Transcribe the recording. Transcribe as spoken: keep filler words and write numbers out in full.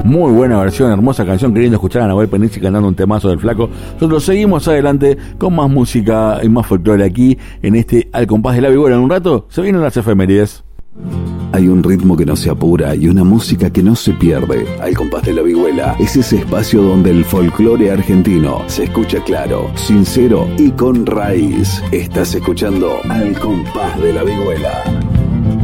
Muy buena versión, hermosa canción, queriendo escuchar a Nahuel Penisi cantando un temazo del Flaco. Nosotros seguimos adelante con más música y más folclore aquí en este Al Compás de la Vihuela. En un rato se vienen las efemérides. Hay un ritmo que no se apura y una música que no se pierde. Al Compás de la Vihuela es ese espacio donde el folclore argentino se escucha claro, sincero y con raíz. Estás escuchando Al Compás de la Vihuela.